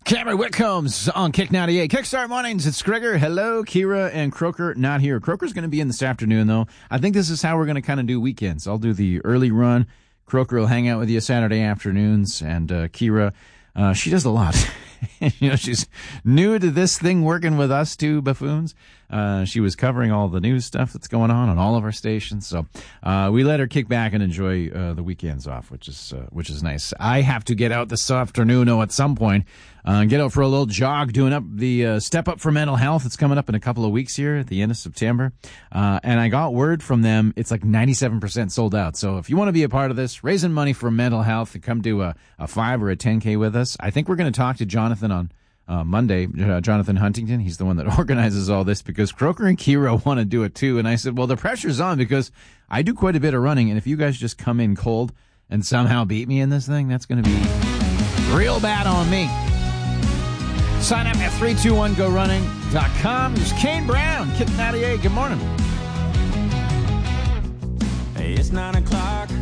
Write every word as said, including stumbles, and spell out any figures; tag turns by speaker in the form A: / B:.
A: Cameron Whitcombs on Kick ninety-eight. Kickstart Mornings, it's Grigor. Hello, Kira and Croker not here. Croker's going to be in this afternoon, though. I think this is how we're going to kind of do weekends. I'll do the early run. Croker will hang out with you Saturday afternoons. And uh, Kira, uh, she does a lot. You know, she's new to this thing working with us two buffoons. Uh, she was covering all the news stuff that's going on on all of our stations. So uh, we let her kick back and enjoy uh, the weekends off, which is uh, which is nice. I have to get out this afternoon, oh, at some point, uh, get out for a little jog, doing up the uh, Step Up for Mental Health. It's coming up in a couple of weeks here at the end of September. Uh, and I got word from them, it's like ninety-seven percent sold out. So if you want to be a part of this, raising money for mental health, and come do a, a five or a ten K with us. I think we're going to talk to Jonathan on uh, Monday, uh, Jonathan Huntington. He's the one that organizes all this because Croker and Kira want to do it too. And I said, well, the pressure's on because I do quite a bit of running. And if you guys just come in cold and somehow beat me in this thing, that's going to be real bad on me. Sign up at three two one go running dot com. There's Kane Brown, Kick ninety-eight. Good morning.
B: Hey, it's nine o'clock.